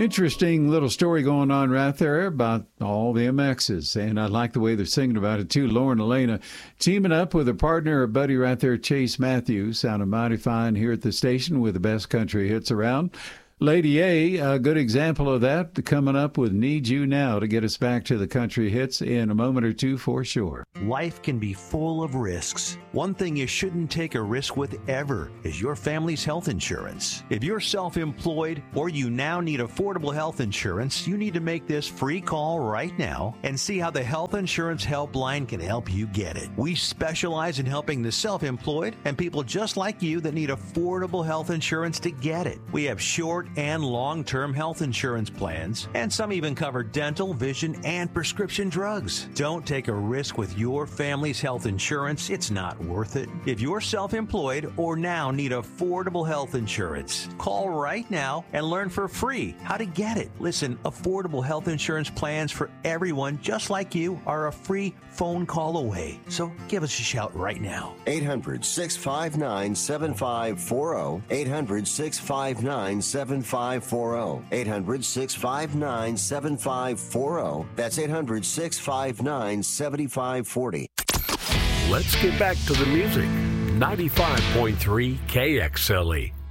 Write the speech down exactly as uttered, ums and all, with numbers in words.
Interesting little story going on right there about all the M Xs, and I like the way they're singing about it too. Lauren Elena teaming up with her partner, her buddy right there, Chase Matthews, sounding mighty fine here at the station with the best country hits around. Lady A, a good example of that, coming up with Need You Now to get us back to the country hits in a moment or two for sure. Life can be full of risks. One thing you shouldn't take a risk with ever is your family's health insurance. If you're self-employed or you now need affordable health insurance, you need to make this free call right now and see how the Health Insurance Helpline can help you get it. We specialize in helping the self-employed and people just like you that need affordable health insurance to get it. We have short and long-term health insurance plans, and some even cover dental, vision, and prescription drugs. Don't take a risk with your family's health insurance. It's not worth it. If you're self-employed or now need affordable health insurance, call right now and learn for free how to get it. Listen, affordable health insurance plans for everyone just like you are a free phone call away. So give us a shout right now. eight hundred, six five nine, seven five four zero. eight hundred, six five nine, seven five four zero. eight hundred, six five nine, seven five four zero. That's eight hundred, six five nine, seven five four zero. Let's get back to the music. ninety-five point three K X L E.